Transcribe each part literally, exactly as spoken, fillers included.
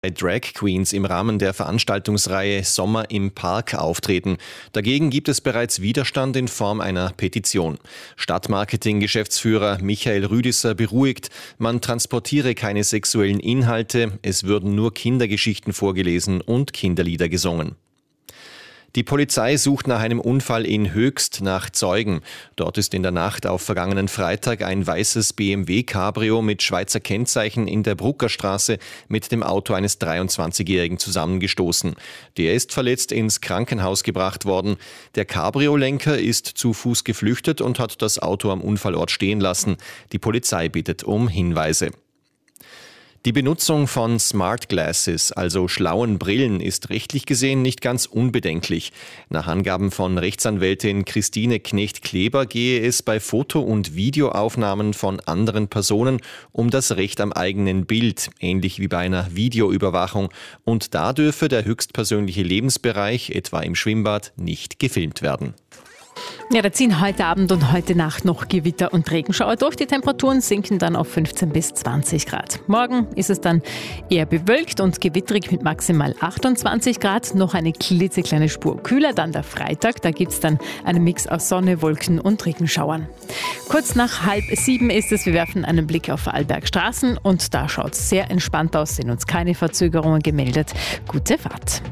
Drag Queens im Rahmen der Veranstaltungsreihe Sommer im Park auftreten. Dagegen gibt es bereits Widerstand in Form einer Petition. Stadtmarketing-Geschäftsführer Michael Rüdisser beruhigt, man transportiere keine sexuellen Inhalte, es würden nur Kindergeschichten vorgelesen und Kinderlieder gesungen. Die Polizei sucht nach einem Unfall in Höchst nach Zeugen. Dort ist in der Nacht auf vergangenen Freitag ein weißes B M W Cabrio mit Schweizer Kennzeichen in der Bruckerstraße mit dem Auto eines dreiundzwanzigjährigen zusammengestoßen. Der ist verletzt ins Krankenhaus gebracht worden. Der Cabrio-Lenker ist zu Fuß geflüchtet und hat das Auto am Unfallort stehen lassen. Die Polizei bittet um Hinweise. Die Benutzung von Smart Glasses, also schlauen Brillen, ist rechtlich gesehen nicht ganz unbedenklich. Nach Angaben von Rechtsanwältin Christine Knecht-Kleber gehe es bei Foto- und Videoaufnahmen von anderen Personen um das Recht am eigenen Bild, ähnlich wie bei einer Videoüberwachung. Und da dürfe der höchstpersönliche Lebensbereich, etwa im Schwimmbad, nicht gefilmt werden. Ja, da ziehen heute Abend und heute Nacht noch Gewitter und Regenschauer durch. Die Temperaturen sinken dann auf fünfzehn bis zwanzig Grad. Morgen ist es dann eher bewölkt und gewittrig mit maximal achtundzwanzig Grad. Noch eine klitzekleine Spur kühler. Dann der Freitag, da gibt es dann einen Mix aus Sonne, Wolken und Regenschauern. Kurz nach halb sieben ist es. Wir werfen einen Blick auf Vorarlbergstraßen und da schaut es sehr entspannt aus. Sind uns keine Verzögerungen gemeldet. Gute Fahrt.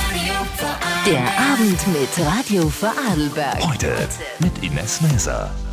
Der Abend mit Radio Vorarlberg. Heute mit Ines Mäser.